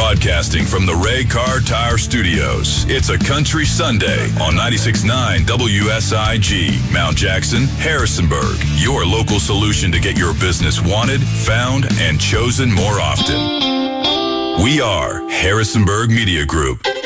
Broadcasting from the Ray Car Tire Studios, it's a Country Sunday on 96.9 WSIG, Mount Jackson, Harrisonburg. Your local solution to get your business wanted, found, and chosen more often. We are Harrisonburg Media Group.